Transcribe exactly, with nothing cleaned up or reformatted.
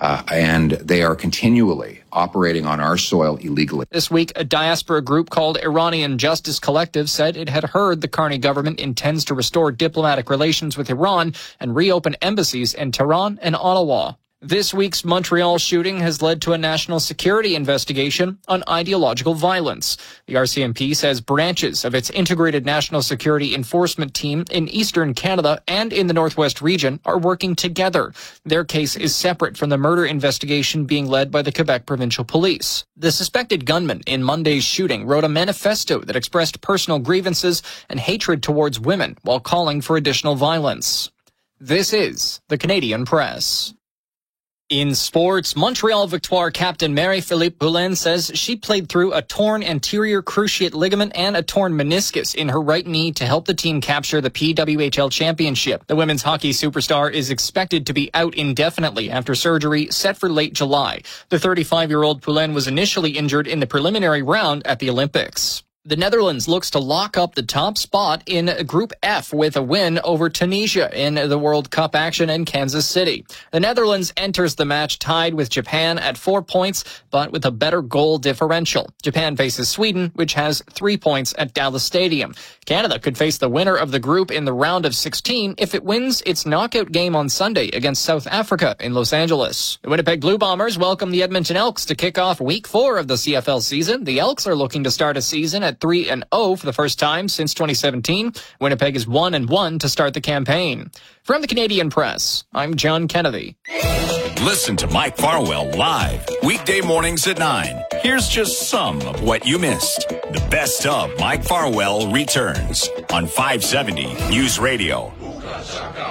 uh, and they are continually operating on our soil illegally. This week, a diaspora group called Iranian Justice Collective said it had heard the Carney government intends to restore diplomatic relations with Iran and reopen embassies in Tehran and Ottawa. This week's Montreal shooting has led to a national security investigation on ideological violence. The R C M P says branches of its integrated national security enforcement team in eastern Canada and in the Northwest region are working together. Their case is separate from the murder investigation being led by the Quebec Provincial Police. The suspected gunman in Monday's shooting wrote a manifesto that expressed personal grievances and hatred towards women while calling for additional violence. This is the Canadian Press. In sports, Montreal Victoire captain Marie-Philippe Poulin says she played through a torn anterior cruciate ligament and a torn meniscus in her right knee to help the team capture the P W H L championship. The women's hockey superstar is expected to be out indefinitely after surgery set for late July. The thirty-five-year-old Poulin was initially injured in the preliminary round at the Olympics. The Netherlands looks to lock up the top spot in Group F with a win over Tunisia in the World Cup action in Kansas City. The Netherlands enters the match tied with Japan at four points, but with a better goal differential. Japan faces Sweden, which has three points at Dallas Stadium. Canada could face the winner of the group in the round of sixteen if it wins its knockout game on Sunday against South Africa in Los Angeles. The Winnipeg Blue Bombers welcome the Edmonton Elks to kick off week four of the C F L season. The Elks are looking to start a season at three and oh for the first time since twenty seventeen. Winnipeg is one and one to start the campaign. From the Canadian Press, I'm John Kennedy. Listen to Mike Farwell live weekday mornings at nine. Here's just some of what you missed. The best of Mike Farwell returns on five seventy News Radio.